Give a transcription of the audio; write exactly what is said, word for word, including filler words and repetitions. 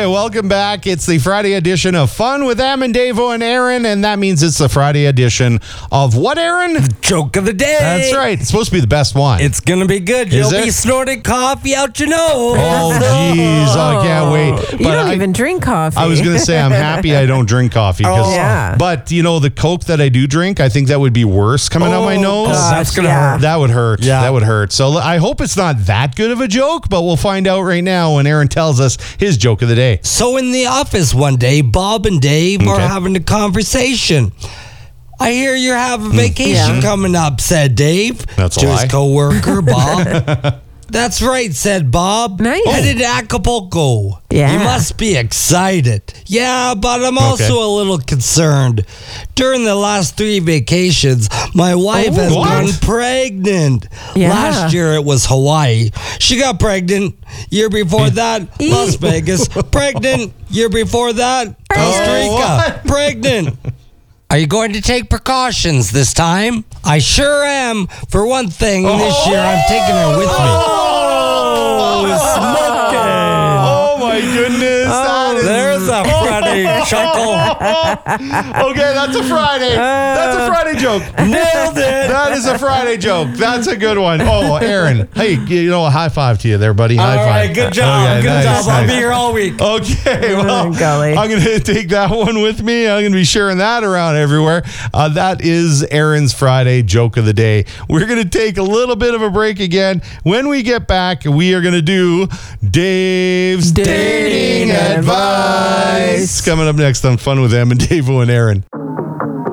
welcome back. It's the Friday edition of Fun with Em and Davo and Aaron, and that means it's the Friday edition of what, Aaron? Joke of the day. That's right. It's supposed to be the best one. It's going to be good. Is You'll it? be snorting coffee out your nose. Oh, jeez. I can't wait. You But don't I, even drink coffee. I was going to say I'm happy I don't drink coffee. 'cause- Oh, yeah. But, you know, the Coke that I do drink, I think that would be worse coming out my Oh, nose. gosh, that's going to yeah. hurt. That would hurt. Yeah. That would hurt. So I hope it's not that good of a joke, but we'll find out right now when Aaron tells us his joke of the day. So in the office one day, Bob and Dave are Okay. having a conversation. I hear you have a vacation Yeah. coming up, said Dave That's a to lie. his coworker, Bob. That's right, said Bob. Nice. Headed to Acapulco. Yeah. You must be excited. Yeah, but I'm also Okay. a little concerned. During the last three vacations, my wife has What? been pregnant. Yeah. Last year it was Hawaii. She got pregnant. Year before that, Las Vegas. Pregnant. Year before that, Costa Rica. what? Pregnant. Are you going to take precautions this time? I sure am. For one thing, this year I'm taking her with me. Oh, my goodness. That is- There's a Friday chuckle. Okay, that's a Friday. That's a Friday joke. Nailed it. That is a Friday joke. That's a good one. Oh, Aaron. Hey, you know, a high five to you there, buddy. High All five. right, good job. Okay, good nice, job. I'll nice. be here all week. Okay, well, Oh, golly. I'm going to take that one with me. I'm going to be sharing that around everywhere. Uh, that is Aaron's Friday joke of the day. We're going to take a little bit of a break again. When we get back, we are going to do Dave's Dating, Dating Advice. Advice. Coming up next on Fun with Em and Davo and Aaron.